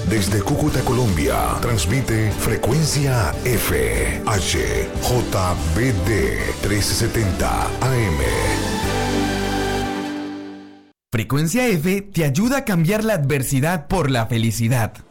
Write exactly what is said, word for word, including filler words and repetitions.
Desde Cúcuta, Colombia, transmite Frecuencia F, H, J B D trescientos setenta A M. Frecuencia F te ayuda a cambiar la adversidad por la felicidad.